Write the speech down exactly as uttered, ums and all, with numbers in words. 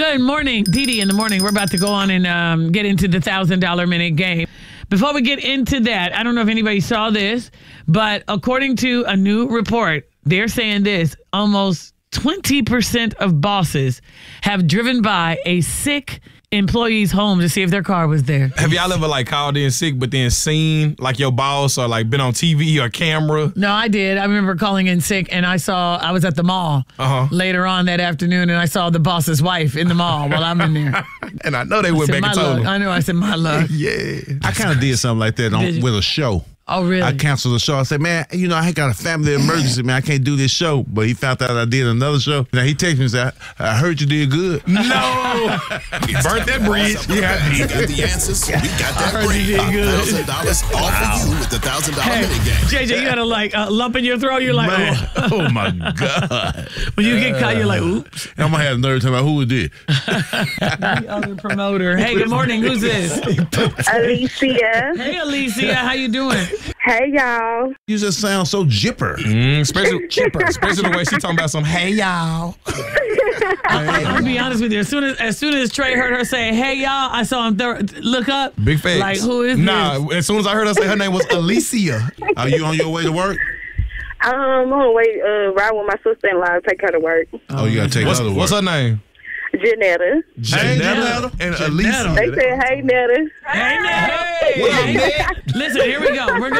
Good morning, Dee Dee in the morning. We're about to go on and um, get into the one thousand dollars minute game. Before we get into that, I don't know if anybody saw this, but according to a new report, they're saying this: almost twenty percent of bosses have driven by a sick employee's home to see if their car was there. Have y'all ever like called in sick but then seen like your boss or like been on T V or camera? No, I did. I remember calling in sick and I saw, I was at the mall uh-huh. later on that afternoon and I saw the boss's wife in the mall while I'm in there. And I know they went back and told him. I know, I said, my luck. Yeah. I kind of did something like that on, with a show. Oh, really? I canceled the show. I said, man, you know, I got a family emergency, man. I can't do this show. But he found out I did another show. Now, he texted me and said, I heard you did good. No. He burnt that bridge. Yeah. You got the answers. We got that bridge. You did good. one thousand dollars all for you with the one thousand dollars Hey, minute game. J J, you got a like a lump in your throat. You're like, Man, oh. oh, my God. When you get caught, you're like, oops. I'm going to have a nerve talking about who it did. The other promoter. Hey, good morning. Who's this? Alicia. Hey, Alicia. How you doing? Hey, y'all. You just sound so jipper. Mm, especially, especially the way she talking about some, hey, y'all. I'll be honest with you. As soon as as soon as Trey heard her say, hey, y'all, I saw him th- look up. Big facts. Like, who is nah, this? as soon as I heard her say her name was Alicia. Are you on your way to work? Um, I'm on the way uh, ride with my sister-in-law to take her to work. Oh, you got to take What's, her to work. what's her name? Janetta. Janetta and Alicia. They said, hey, Netta. Hey, Ned. Hey, What up, Ned? Listen, here we go. We're